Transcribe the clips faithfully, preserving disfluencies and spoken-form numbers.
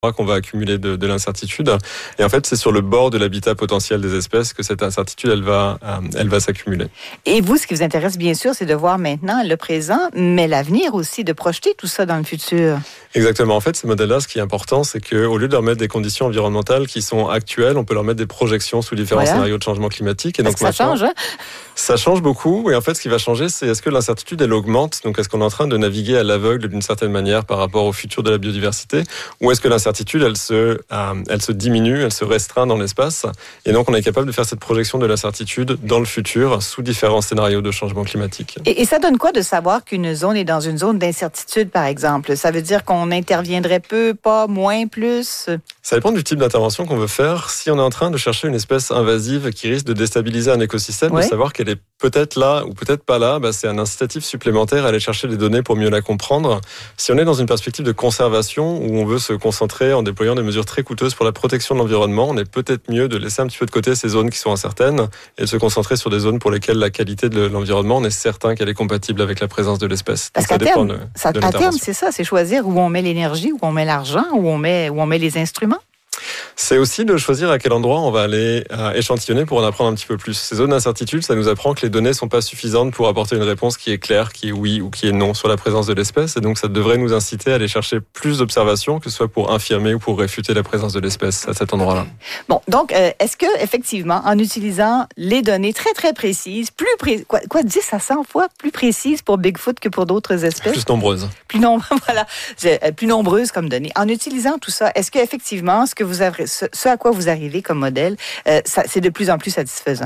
qu'on va accumuler de, de l'incertitude. Et en fait, c'est sur le bord de l'habitat potentiel des espèces que cette incertitude, elle va, euh, elle va s'accumuler. Et vous, ce qui vous intéresse, bien sûr, c'est de voir maintenant le présent, mais l'avenir aussi, de projeter tout ça dans le futur. Exactement. En fait, ces modèles-là, ce qui est important, c'est qu'au lieu de leur mettre des conditions environnementales qui sont actuelles, on peut leur mettre des projections sous différents voilà. scénarios de changement climatique. Et Parce donc, que ça change, hein? Ça change beaucoup. Et en fait, ce qui va changer, c'est est-ce que l'incertitude, elle augmente? Donc, est-ce qu'on est en train de naviguer à l'aveugle d'une certaine manière par rapport au futur de la biodiversité? Ou est-ce que l'incertitude, elle se, euh, elle se diminue, elle se restreint dans l'espace? Et donc, on est capable de faire cette projection de l'incertitude dans le futur sous différents scénarios de changement climatique. Et, et ça donne quoi de savoir qu'une zone est dans une zone d'incertitude, par exemple? Ça veut dire qu'on interviendrait peu, pas, moins, plus? Ça dépend du type d'intervention qu'on veut faire. Si on est en train de chercher une espèce invasive qui risque de déstabiliser un écosystème, ouais. de savoir qu'elle est peut-être là ou peut-être pas là, bah c'est un incitatif supplémentaire à aller chercher des données pour mieux la comprendre. Si on est dans une perspective de conservation où on veut se concentrer en déployant des mesures très coûteuses pour la protection de l'environnement, on est peut-être mieux de laisser un petit peu de côté ces zones qui sont incertaines et de se concentrer sur des zones pour lesquelles la qualité de l'environnement, on est certain qu'elle est compatible avec la présence de l'espèce. Parce qu'à terme, ça, à terme, c'est ça, c'est choisir où on met l'énergie, où on met l'argent, où on met, où on met les instruments. C'est aussi de choisir à quel endroit on va aller euh, échantillonner pour en apprendre un petit peu plus. Ces zones d'incertitude, ça nous apprend que les données sont pas suffisantes pour apporter une réponse qui est claire, qui est oui ou qui est non sur la présence de l'espèce. Et donc, ça devrait nous inciter à aller chercher plus d'observations, que ce soit pour infirmer ou pour réfuter la présence de l'espèce à cet endroit-là. Bon, donc, euh, est-ce que effectivement, en utilisant les données très, très précises, plus pré... quoi, quoi, dix à cent fois plus précises pour Bigfoot que pour d'autres espèces? Plus nombreuses. Plus, nom... voilà, plus nombreuses comme données. En utilisant tout ça, est-ce qu'effectivement, ce que vous avez Ce, ce à quoi vous arrivez comme modèle, euh, ça, c'est de plus en plus satisfaisant?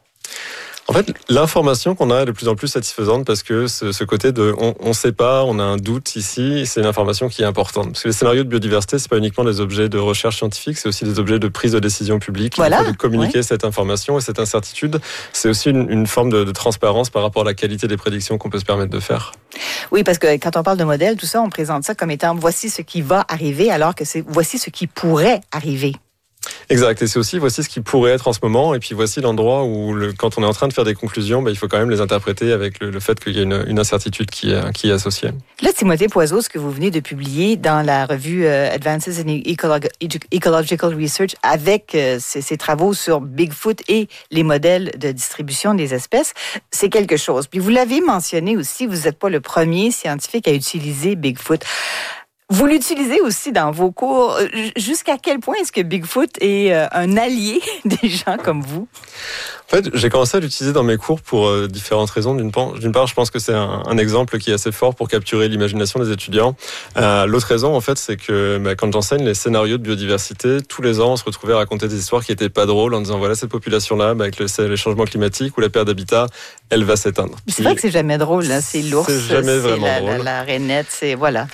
En fait, l'information qu'on a est de plus en plus satisfaisante parce que ce, ce côté de on ne sait pas, on a un doute ici, c'est une information qui est importante. Parce que les scénarios de biodiversité, c'est pas uniquement des objets de recherche scientifique, c'est aussi des objets de prise de décision publique. Voilà. Il faut de communiquer ouais. cette information et cette incertitude. C'est aussi une, une forme de, de transparence par rapport à la qualité des prédictions qu'on peut se permettre de faire. Oui, parce que quand on parle de modèle, tout ça, on présente ça comme étant voici ce qui va arriver, alors que c'est voici ce qui pourrait arriver. Exact, et c'est aussi voici ce qui pourrait être en ce moment, et puis voici l'endroit où le, quand on est en train de faire des conclusions, bah, il faut quand même les interpréter avec le, le fait qu'il y a une, une incertitude qui est, qui est associée. Là, Timothée Poiseau, ce que vous venez de publier dans la revue euh, Advances in Ecolo- Ecological Research avec euh, ces, ces travaux sur Bigfoot et les modèles de distribution des espèces, c'est quelque chose. Puis vous l'avez mentionné aussi, vous n'êtes pas le premier scientifique à utiliser Bigfoot. Vous l'utilisez aussi dans vos cours. Jusqu'à quel point est-ce que Bigfoot est un allié des gens comme vous? En fait, j'ai commencé à l'utiliser dans mes cours pour euh, différentes raisons. D'une part, d'une part, je pense que c'est un, un exemple qui est assez fort pour capturer l'imagination des étudiants. Euh, l'autre raison, en fait, c'est que bah, quand j'enseigne les scénarios de biodiversité, tous les ans, on se retrouvait à raconter des histoires qui étaient pas drôles en disant voilà cette population-là, bah, avec le, les changements climatiques ou la perte d'habitat, elle va s'éteindre. C'est Puis, vrai que c'est jamais drôle, là. C'est l'ours, c'est, jamais vraiment c'est la, drôle. la, la rainette, c'est voilà.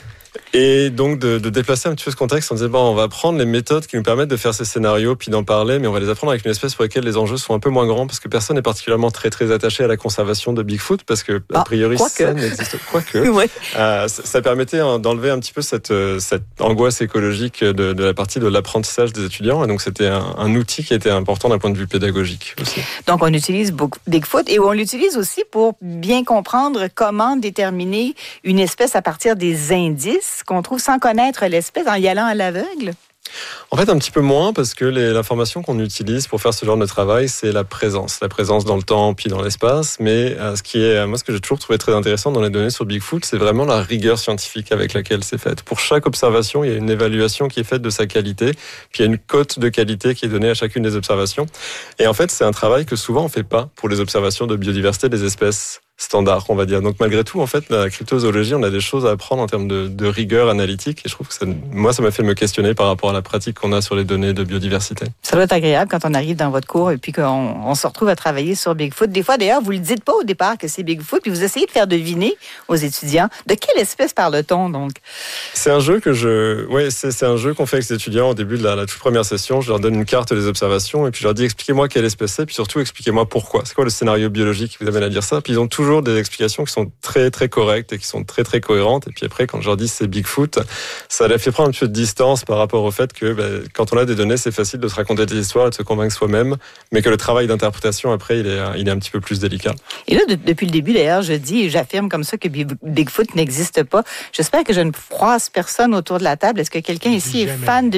Et donc de, de déplacer un petit peu ce contexte en disant bon, on va prendre les méthodes qui nous permettent de faire ces scénarios puis d'en parler, mais on va les apprendre avec une espèce pour laquelle les enjeux sont un peu moins grands parce que personne n'est particulièrement très très attaché à la conservation de Bigfoot parce que a priori ah, ça n'existe pas que. ouais. euh, ça, ça permettait d'enlever un petit peu cette cette angoisse écologique de, de la partie de l'apprentissage des étudiants et donc c'était un, un outil qui était important d'un point de vue pédagogique aussi. Donc on utilise Bigfoot et on l'utilise aussi pour bien comprendre comment déterminer une espèce à partir des indices qu'on trouve sans connaître l'espèce en y allant à l'aveugle? En fait, un petit peu moins, parce que les, l'information qu'on utilise pour faire ce genre de travail, c'est la présence. La présence dans le temps, puis dans l'espace. Mais euh, ce qui est, moi, ce que j'ai toujours trouvé très intéressant dans les données sur Bigfoot, c'est vraiment la rigueur scientifique avec laquelle c'est fait. Pour chaque observation, il y a une évaluation qui est faite de sa qualité, puis il y a une cote de qualité qui est donnée à chacune des observations. Et en fait, c'est un travail que souvent on fait pas pour les observations de biodiversité des espèces standard, on va dire. Donc malgré tout, en fait, la cryptozoologie, on a des choses à apprendre en termes de, de rigueur analytique. Et je trouve que ça, moi, ça m'a fait me questionner par rapport à la pratique qu'on a sur les données de biodiversité. Ça doit être agréable quand on arrive dans votre cours et puis qu'on on se retrouve à travailler sur Bigfoot. Des fois, d'ailleurs, vous ne le dites pas au départ que c'est Bigfoot, puis vous essayez de faire deviner aux étudiants de quelle espèce parle-t-on, donc? C'est un jeu que je... Oui, c'est, c'est un jeu qu'on fait avec les étudiants au début de la, la toute première session. Je leur donne une carte des observations et puis je leur dis expliquez-moi quelle espèce c'est, puis surtout expliquez-moi pourquoi. C'est quoi le scénario biologique qui vous amène à dire ça? Puis ils ont toujours toujours des explications qui sont très très correctes et qui sont très très cohérentes. Et puis après, quand je leur dis c'est Bigfoot, ça leur fait prendre un peu de distance par rapport au fait que ben, quand on a des données, c'est facile de se raconter des histoires et de se convaincre soi-même, mais que le travail d'interprétation après, il est, il est un petit peu plus délicat. Et là, de, depuis le début, d'ailleurs, je dis et j'affirme comme ça que Bigfoot n'existe pas. J'espère que je ne froisse personne autour de la table. Est-ce que quelqu'un ici est fan de